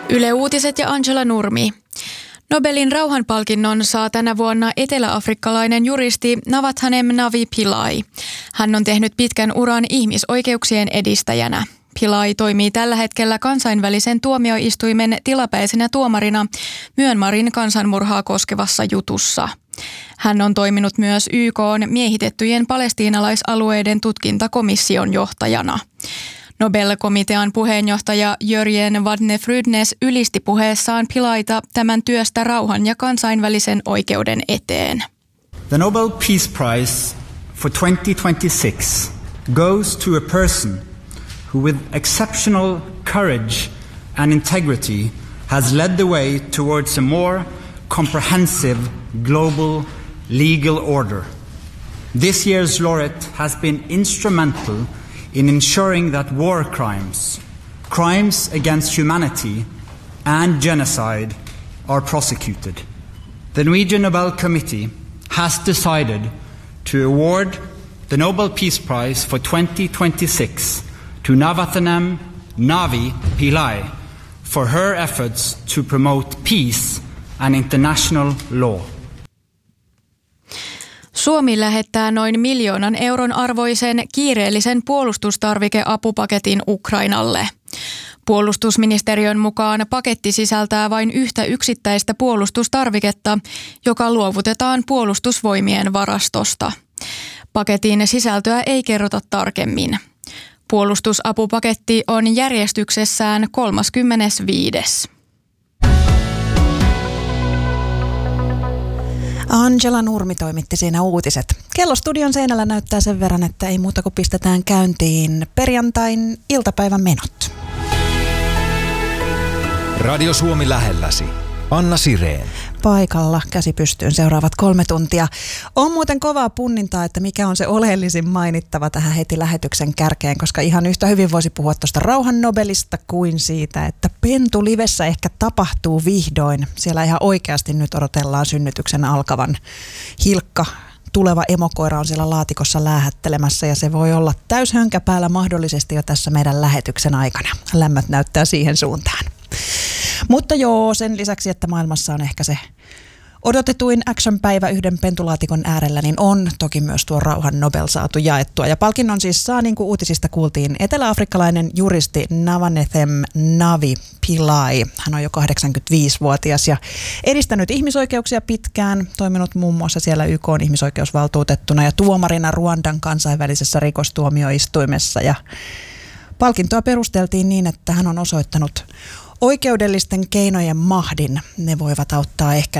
Yle Uutiset ja Angela Nurmi. Nobelin rauhanpalkinnon saa tänä vuonna eteläafrikkalainen juristi Navathanem Navi Pillay. Hän on tehnyt pitkän uran ihmisoikeuksien edistäjänä. Pillay toimii tällä hetkellä kansainvälisen tuomioistuimen tilapäisenä tuomarina Myanmarin kansanmurhaa koskevassa jutussa. Hän on toiminut myös YK:n miehitettyjen palestiinalaisalueiden tutkintakomission johtajana. Nobel-komitean puheenjohtaja Jörgen Wadne-Frydnes ylisti puheessaan Pillayta tämän työstä rauhan ja kansainvälisen oikeuden eteen. The Nobel Peace Prize for 2026 goes to a person who with exceptional courage and integrity has led the way towards a more comprehensive global legal order. This year's laureate has been instrumental in ensuring that war crimes, crimes against humanity and genocide are prosecuted. The Norwegian Nobel Committee has decided to award the Nobel Peace Prize for 2026 to Navathanem Navi Pillay for her efforts to promote peace and international law. Suomi lähettää noin 1 miljoonan euron arvoisen kiireellisen puolustustarvikeapupaketin Ukrainalle. Puolustusministeriön mukaan paketti sisältää vain yhtä yksittäistä puolustustarviketta, joka luovutetaan puolustusvoimien varastosta. Paketin sisältöä ei kerrota tarkemmin. Puolustusapupaketti on järjestyksessään 35. Angela Nurmi toimitti siinä uutiset. Kello studion seinällä näyttää sen verran, että ei muuta kuin pistetään käyntiin perjantain iltapäivän menot. Radio Suomi lähelläsi. Anna Sireen. Paikalla käsi pystyyn seuraavat 3 tuntia. On muuten kovaa punnintaa, että mikä on se oleellisin mainittava tähän heti lähetyksen kärkeen, koska ihan yhtä hyvin voisi puhua tuosta rauhan Nobelista kuin siitä, että Pentu-livessä ehkä tapahtuu vihdoin. Siellä ihan oikeasti nyt odotellaan synnytyksen alkavan. Hilkka, tuleva emokoira on siellä laatikossa läähättelemässä ja se voi olla täyshönkä päällä mahdollisesti jo tässä meidän lähetyksen aikana. Lämmöt näyttää siihen suuntaan. Mutta joo, sen lisäksi, että maailmassa on ehkä se odotetuin action-päivä yhden pentulaatikon äärellä, niin on toki myös tuo rauhan Nobel saatu jaettua. Ja palkinnon siis saa, niin kuin uutisista kuultiin, eteläafrikkalainen juristi Navathanem Navi Pillay. Hän on jo 85-vuotias ja edistänyt ihmisoikeuksia pitkään, toiminut muun muassa siellä YK:n ihmisoikeusvaltuutettuna ja tuomarina Ruandan kansainvälisessä rikostuomioistuimessa. Ja palkintoa perusteltiin niin, että hän on osoittanut oikeudellisten keinojen mahdin. Ne voivat auttaa ehkä